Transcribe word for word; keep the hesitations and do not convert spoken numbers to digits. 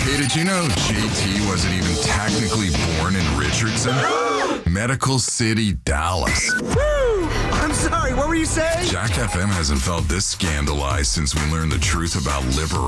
Hey, did you know J T wasn't even technically born in Richardson? Medical City, Dallas. Woo! I'm sorry, what were you saying? Jack F M hasn't felt this scandalized since we learned the truth about liver